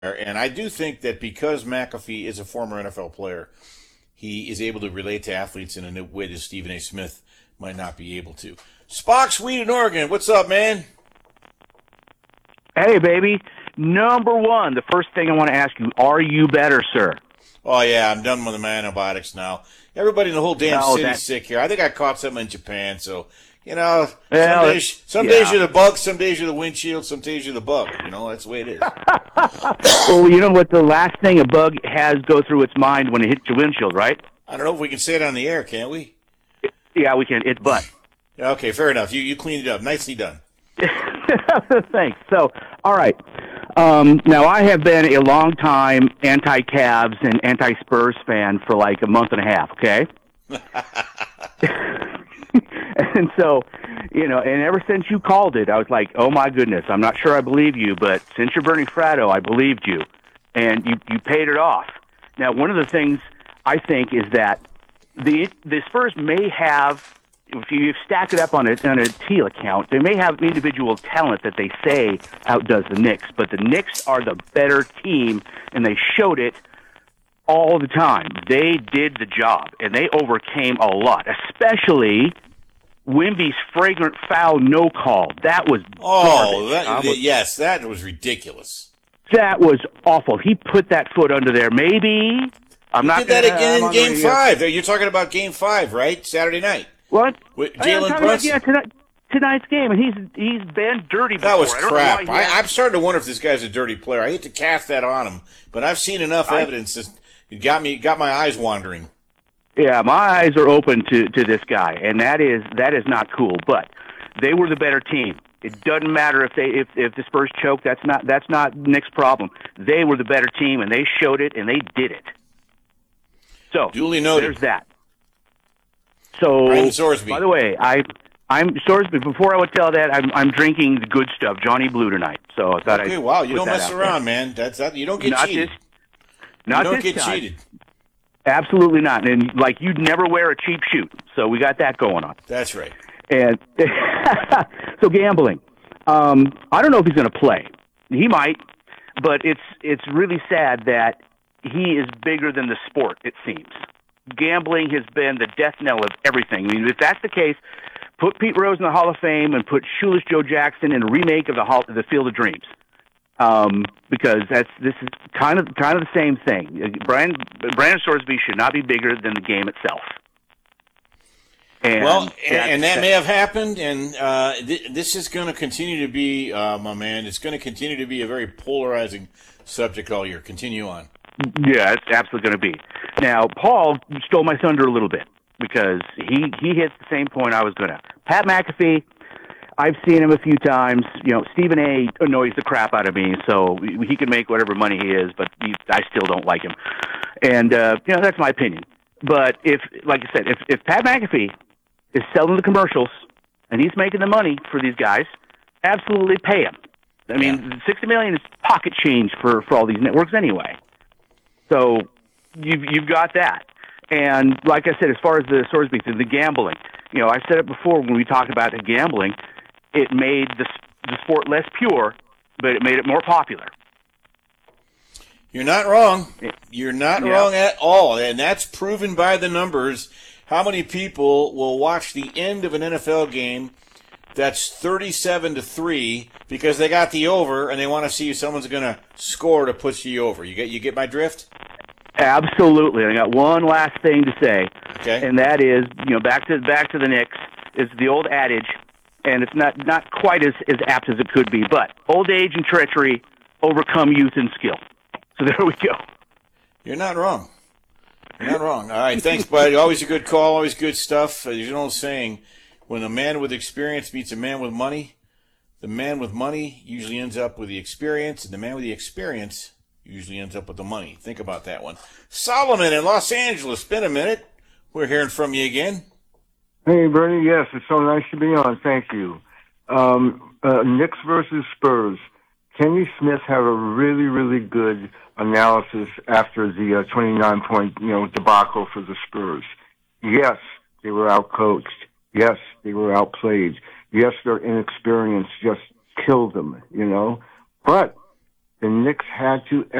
And I do think that because McAfee is a former NFL player, he is able to relate to athletes in a way that Stephen A. Smith might not be able to. Spock Sweet in Oregon, what's up, man? Hey, baby. Number one, the first thing I want to ask you, are you better, sir? Oh, yeah, I'm done with my antibiotics now. Everybody in the whole damn city's sick here. I think I caught something in Japan, so, some days you're the bug, some days you're the windshield, some days you're the bug. That's the way it is. Well, you know what the last thing a bug has go through its mind when it hits your windshield, right? I don't know if we can say it on the air, can't we? Yeah, we can. It's butt. Okay, fair enough. You cleaned it up. Nicely done. Thanks. So, all right. Now, I have been a long-time anti-Cavs and anti-Spurs fan for like a month and a half, okay? And so, and ever since you called it, I was like, oh, my goodness, I'm not sure I believe you, but since you're Bernie Fratto, I believed you. And you paid it off. Now, one of the things I think is that the Spurs may have, if you stack it up on a teal account, they may have individual talent that they say outdoes the Knicks, but the Knicks are the better team, and they showed it all the time. They did the job, and they overcame a lot, especially Wemby's flagrant foul no call. That was yes, that was ridiculous. That was awful. He put that foot under there. Maybe I'm not. Did that again in Game 5? You're talking about Game 5, right? Saturday night. What? With Jalen Brunson. Tonight's game, and he's been dirty before. That was crap. I'm starting to wonder if this guy's a dirty player. I hate to cast that on him, but I've seen enough evidence that it got my eyes wandering. Yeah, my eyes are open to this guy, and that is not cool. But they were the better team. It doesn't matter if the Spurs choke. That's not Nick's problem. They were the better team, and they showed it, and they did it. So duly noted. There's that. So, by the way, I'm Sorsby. Before I would tell that, I'm drinking the good stuff, Johnny Blue tonight. So I thought wow, you don't mess around, man. You don't get cheated. You don't get cheated. Absolutely not. And you'd never wear a cheap shoot. So we got that going on. That's right. And so gambling. I don't know if he's going to play. He might, but it's really sad that he is bigger than the sport. It seems. Gambling has been the death knell of everything. I mean, if that's the case, put Pete Rose in the Hall of Fame and put Shoeless Joe Jackson in a remake of the Field of Dreams, because this is kind of the same thing. Brandon Sorsby should not be bigger than the game itself. And that may have happened, and this is going to continue to be, my man. It's going to continue to be a very polarizing subject all year. Continue on. Yeah, it's absolutely going to be. Now, Paul stole my thunder a little bit because he hits the same point I was going to. Pat McAfee, I've seen him a few times. Stephen A. annoys the crap out of me, so he can make whatever money he is, but I still don't like him. And, that's my opinion. But like I said, if Pat McAfee is selling the commercials and he's making the money for these guys, absolutely pay him. I mean, $60 million is pocket change for all these networks anyway. So you've got that. And like I said, as far as the Sorsby thing, the gambling, I said it before when we talked about the gambling, it made the sport less pure, but it made it more popular. You're not wrong. You're not wrong at all. And that's proven by the numbers. How many people will watch the end of an NFL game that's 37-3 because they got the over and they want to see if someone's going to score to push you over? You get my drift? Absolutely. I got one last thing to say, okay, and that is, back to the Knicks. It's the old adage, and it's not quite as apt as it could be, but old age and treachery overcome youth and skill. So there we go. You're not wrong. You're not wrong. All right, thanks, buddy. Always a good call, always good stuff. There's an old saying, when a man with experience meets a man with money, the man with money usually ends up with the experience, and the man with the experience usually ends up with the money. Think about that one. Solomon in Los Angeles. Been a minute. We're hearing from you again. Hey, Bernie. Yes, it's so nice to be on. Thank you. Knicks versus Spurs. Kenny Smith had a really, really good analysis after the 29-point, debacle for the Spurs. Yes, they were outcoached. Yes, they were outplayed. Yes, their inexperience just killed them, But the Knicks had to